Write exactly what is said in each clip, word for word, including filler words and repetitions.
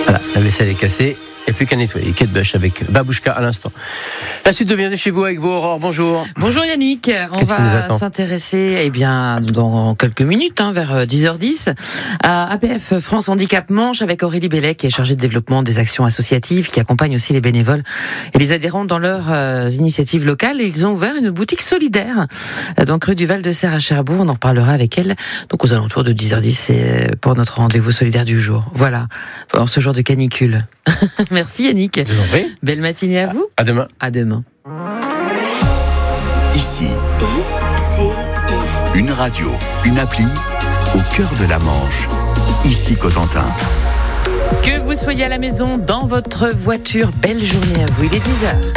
Voilà, la vaisselle est cassée. Il n'y a plus qu'à nettoyer. Kate Bush avec Babouchka à l'instant. La suite de Bienvenue chez vous avec vous, Aurore. Bonjour. Bonjour Yannick. On Qu'est-ce va s'intéresser, eh bien, dans quelques minutes, hein, vers dix heures dix, à A P F France Handicap Manche avec Aurélie Bellet, qui est chargée de développement des actions associatives, qui accompagne aussi les bénévoles et les adhérents dans leurs euh, initiatives locales. Et ils ont ouvert une boutique solidaire, donc rue du Val-de-Serre à Cherbourg. On en reparlera avec elle, donc aux alentours de dix heures dix, pour notre rendez-vous solidaire du jour. Voilà, pour ce jour de canicule. Merci Yannick. Je vous en prie. Belle matinée à vous. À demain. À demain. Ici, I C I. Une radio, une appli, au cœur de la Manche. Ici Cotentin. Que vous soyez à la maison, dans votre voiture, belle journée à vous. Il est dix heures.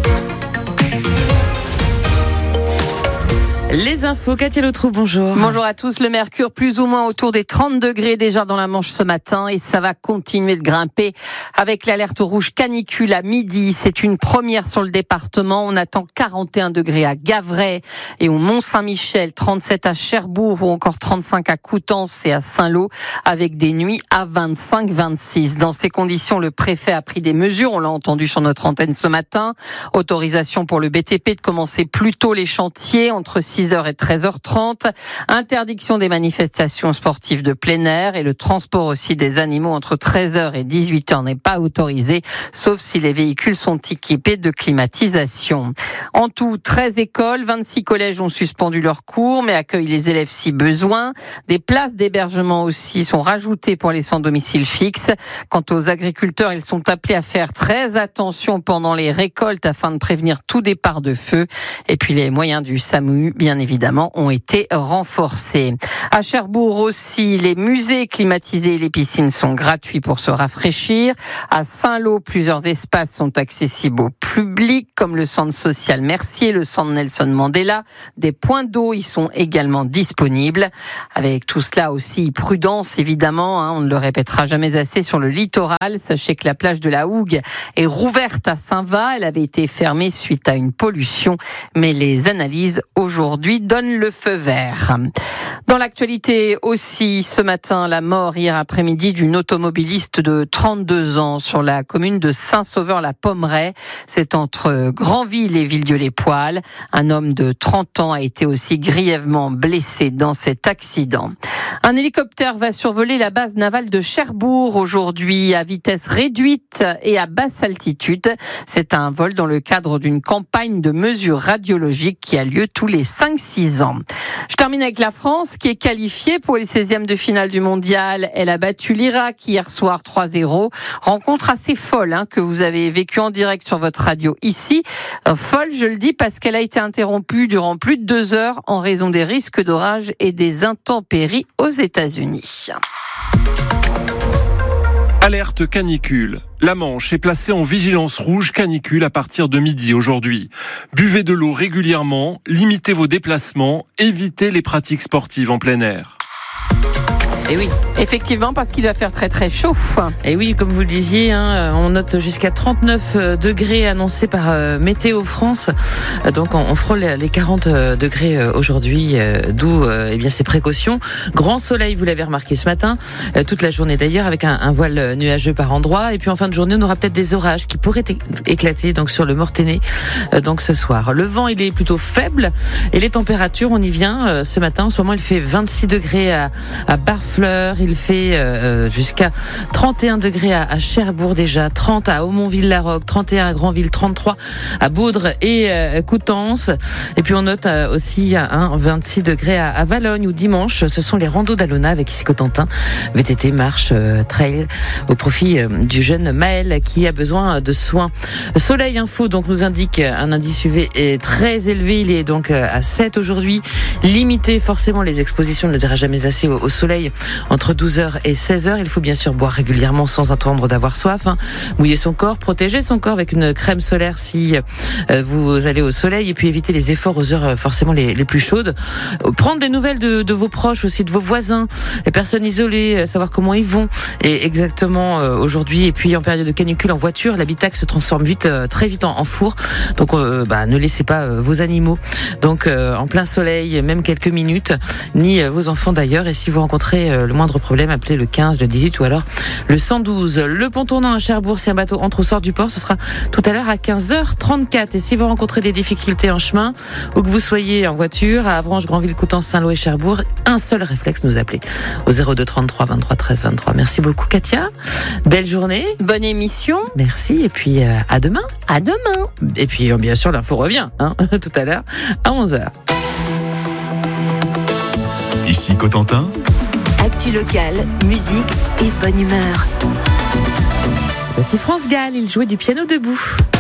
Les infos, Katia Lotrou, bonjour. Bonjour à tous. Le mercure plus ou moins autour des trente degrés déjà dans la Manche ce matin et ça va continuer de grimper avec l'alerte rouge canicule à midi. C'est une première sur le département. On attend quarante et un degrés à Gavray et au Mont-Saint-Michel, trente-sept à Cherbourg ou encore trente-cinq à Coutances et à Saint-Lô avec des nuits à vingt-cinq vingt-six. Dans ces conditions, le préfet a pris des mesures. On l'a entendu sur notre antenne ce matin. Autorisation pour le B T P de commencer plus tôt les chantiers entre six heures et treize heures trente. Interdiction des manifestations sportives de plein air et le transport aussi des animaux entre treize heures et dix-huit heures n'est pas autorisé, sauf si les véhicules sont équipés de climatisation. En tout, treize écoles, vingt-six collèges ont suspendu leurs cours, mais accueillent les élèves si besoin. Des places d'hébergement aussi sont rajoutées pour les sans domicile fixe. Quant aux agriculteurs, ils sont appelés à faire très attention pendant les récoltes afin de prévenir tout départ de feu. Et puis les moyens du SAMU, bien évidemment, ont été renforcés. À Cherbourg aussi, les musées climatisés et les piscines sont gratuits pour se rafraîchir. À Saint-Lô, plusieurs espaces sont accessibles au public, comme le centre social Mercier, le centre Nelson Mandela. Des points d'eau y sont également disponibles. Avec tout cela aussi, prudence évidemment, hein, on ne le répétera jamais assez sur le littoral. Sachez que la plage de la Hougue est rouverte à Saint-Va. Elle avait été fermée suite à une pollution, mais les analyses aujourd'hui donne le feu vert. Dans l'actualité aussi, ce matin, la mort hier après-midi d'une automobiliste de trente-deux ans sur la commune de Saint-Sauveur-la-Pommeraye. C'est entre Granville et Villedieu-les-Poêles. Un homme de trente ans a été aussi grièvement blessé dans cet accident. Un hélicoptère va survoler la base navale de Cherbourg aujourd'hui à vitesse réduite et à basse altitude. C'est un vol dans le cadre d'une campagne de mesures radiologiques qui a lieu tous les cinq six ans. Je termine avec la France qui est qualifiée pour les seizièmes de finale du mondial. Elle a battu l'Irak hier soir trois zéro. Rencontre assez folle hein, que vous avez vécue en direct sur votre radio ici. Euh, folle, je le dis, parce qu'elle a été interrompue durant plus de deux heures en raison des risques d'orage et des intempéries aux États-Unis. Alerte canicule. La Manche est placée en vigilance rouge canicule à partir de midi aujourd'hui. Buvez de l'eau régulièrement, limitez vos déplacements, évitez les pratiques sportives en plein air. Et oui, effectivement, parce qu'il va faire très très chaud. Et oui, comme vous le disiez, hein, on note jusqu'à trente-neuf degrés annoncés par euh, Météo France. Donc on, on frôle les quarante degrés aujourd'hui, euh, d'où euh, eh bien ces précautions. Grand soleil, vous l'avez remarqué ce matin, euh, toute la journée d'ailleurs, avec un, un voile nuageux par endroits. Et puis en fin de journée, on aura peut-être des orages qui pourraient éclater donc sur le Mortainais euh, donc ce soir. Le vent, il est plutôt faible et les températures, on y vient. Euh, ce matin, en ce moment, il fait vingt-six degrés à, à Barfleur. Il fait euh, jusqu'à trente et un degrés à, à Cherbourg déjà, trente à Aumonville-la-Roque, trente et un à Granville, trente-trois à Baudre et euh, Coutances. Et puis on note euh, aussi un vingt-six degrés à, à Valognes où dimanche, ce sont les randos d'Alona avec ici Cotentin, V T T, marche, euh, trail au profit euh, du jeune Maël qui a besoin de soins. Soleil Info donc nous indique un indice U V est très élevé, il est donc à sept aujourd'hui. Limiter forcément les expositions, ne le dira jamais assez, au, au soleil entre douze heures et seize heures. Il faut bien sûr boire régulièrement sans attendre d'avoir soif, hein. Mouiller son corps, protéger son corps avec une crème solaire si euh, vous allez au soleil, et puis éviter les efforts aux heures euh, forcément les, les plus chaudes. Prendre des nouvelles de, de vos proches aussi, de vos voisins, les personnes isolées, euh, savoir comment ils vont et exactement euh, aujourd'hui. Et puis en période de canicule en voiture, l'habitacle se transforme vite, euh, très vite en, en four. Donc euh, bah, ne laissez pas euh, vos animaux donc euh, en plein soleil, même quelques minutes, ni euh, vos enfants d'ailleurs. Et si vous rencontrez euh, euh, le moindre problème, appelez le quinze, le dix-huit ou alors le cent douze. Le pont tournant à Cherbourg, si un bateau entre ou sort du port, ce sera tout à l'heure à quinze heures trente-quatre. Et si vous rencontrez des difficultés en chemin, ou que vous soyez en voiture, à Avranches, Granville, Coutances, Saint-Lô et Cherbourg, un seul réflexe, nous appeler au zéro deux trente-trois vingt-trois treize vingt-trois. Merci beaucoup Katia. Belle journée. Bonne émission. Merci et puis euh, à demain. À demain. Et puis bien sûr l'info revient hein, tout à l'heure à onze heures. Ici Cotentin. Actu locale, musique et bonne humeur. Voici France Gall, il jouait du piano debout.